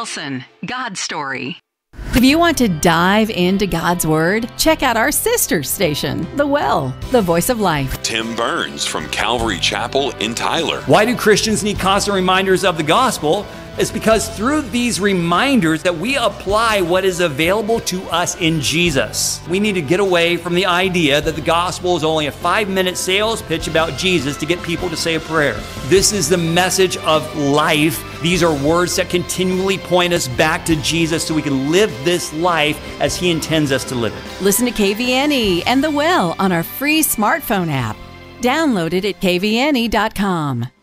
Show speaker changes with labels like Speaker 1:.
Speaker 1: Wilson, God's Story.
Speaker 2: If you want to dive into God's Word, check out our sister station, The Well, the Voice of Life.
Speaker 3: Tim Burns from Calvary Chapel in Tyler.
Speaker 4: Why do Christians need constant reminders of the gospel? It's because through these reminders that we apply what is available to us in Jesus. We need to get away from the idea that the gospel is only a 5-minute sales pitch about Jesus to get people to say a prayer. This is the message of life. These are words that continually point us back to Jesus so we can live this life as He intends us to live it.
Speaker 2: Listen to KVNE and The Well on our free smartphone app. Download it at kvne.com.